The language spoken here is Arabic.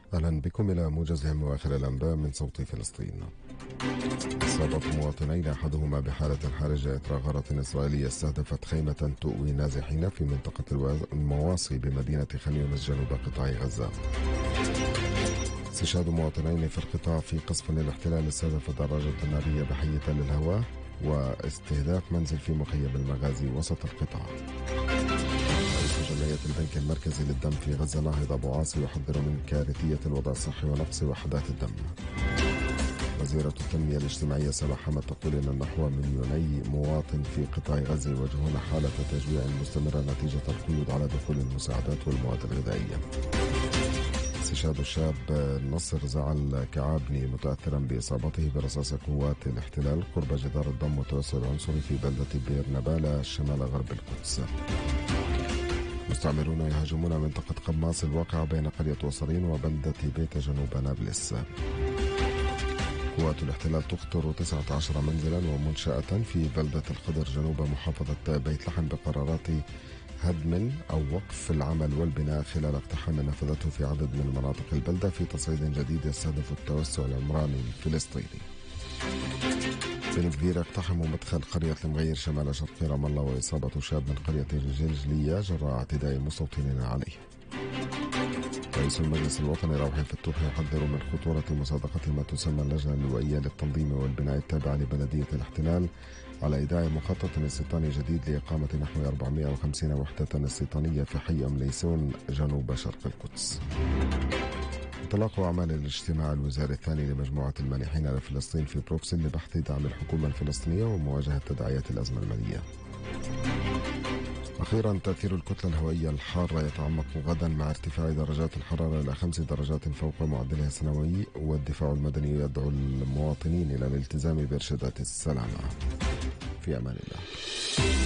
أهلا بكم إلى موجز أهم وآخر الأنباء من صوت فلسطين. إصابة مواطنين أحدهما بحالة حرجة إثر غارة إسرائيلية استهدفت خيمة تؤوي نازحين في منطقة المواصي بمدينة خان يونس جنوب قطاع غزة. استشهاد مواطنين في القطاع في قصف للاحتلال استهدف دراجة نارية بحي تل الهواء، واستهداف منزل في مخيم المغازي وسط القطاع. رئيس جمعية البنك المركزي للدم في غزة ناهض أبو عاصي يحذر من كارثية الوضع الصحي ونقص وحدات الدم. وزيرة التنمية الاجتماعية سما حمد تقول أن نحو مليوني مواطن في قطاع غزة يواجهون حالة تجويع مستمرة نتيجة القيود على دخول المساعدات والمواد الغذائية. استشهاد الشاب نصر زعل كعابني متأثرا بإصابته برصاص قوات الاحتلال قرب جدار الضم والتوسع العنصري في بلدة بير نبالة شمال غرب القدس. مستعمرون يهاجمون منطقة قماص الواقعة بين قرية وصرين وبلدة بيت جنوب نابلس. قوات الاحتلال تخطر 19 منزلا ومنشأة في بلدة الخضر جنوب محافظة بيت لحم بقرارات هدم أو وقف العمل والبناء خلال اقتحام نفذته في عدد من مناطق البلدة في تصعيد جديد يستهدف التوسع العمراني الفلسطيني. بن كبير اقتحموا مدخل قرية المغير شمال شرقي رام الله وإصابة شاب من قرية جلجلية جراء اعتداء مستوطنين عليه. رئيس المجلس الوطني روحي فتوح يحذر من خطورة مصادقة ما تسمى اللجنة اللوائية للتنظيم والبناء التابعة لبلدية الاحتلال على إيداع مخطط استيطاني جديد لإقامة نحو 450 وحدة استيطانية في حي أم ليسون جنوب شرق القدس. انطلاق أعمال الاجتماع الوزاري الثاني لمجموعة المانحين لفلسطين في بروكسل لبحث دعم الحكومة الفلسطينية ومواجهة تداعيات الأزمة المالية. أخيرا تأثير الكتلة الهوائية الحارة يتعمق غدا مع ارتفاع درجات الحرارة إلى 5 درجات فوق معدلها السنوي، والدفاع المدني يدعو المواطنين إلى الالتزام بإرشادات السلامة. في أمان الله.